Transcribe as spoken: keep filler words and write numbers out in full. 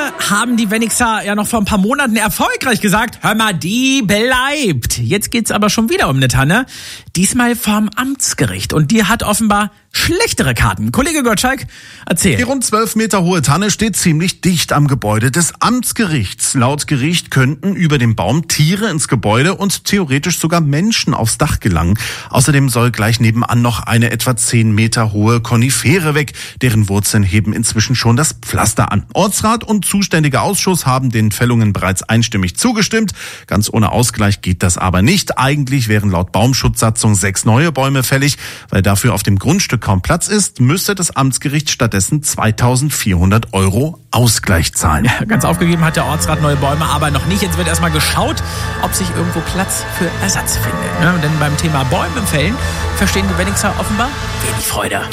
haben die Wennigser ja noch vor ein paar Monaten erfolgreich gesagt, hör mal, die bleibt. Jetzt geht's aber schon wieder um eine Tanne. Diesmal vom Amtsgericht. Und die hat offenbar schlechtere Karten. Kollege Gottschalk, erzähl. Die rund zwölf Meter hohe Tanne steht ziemlich dicht am Gebäude des Amtsgerichts. Laut Gericht könnten über dem Baum Tiere ins Gebäude und theoretisch sogar Menschen aufs Dach gelangen. Außerdem soll gleich nebenan noch eine etwa zehn Meter hohe Konifere weg. Deren Wurzeln heben inzwischen schon das Pflaster an. Ortsrat und zuständiger Ausschuss haben den Fällungen bereits einstimmig zugestimmt. Ganz ohne Ausgleich geht das aber nicht. Eigentlich wären laut Baumschutzsatzung sechs neue Bäume fällig. Weil dafür auf dem Grundstück kaum Platz ist, müsste das Amtsgericht stattdessen zweitausendvierhundert Euro Ausgleich zahlen. Ja, ganz aufgegeben hat der Ortsrat neue Bäume, aber noch nicht. Jetzt wird erstmal geschaut, ob sich irgendwo Platz für Ersatz findet. Ja, denn beim Thema Bäume fällen verstehen die Wennigser offenbar wenig Freude.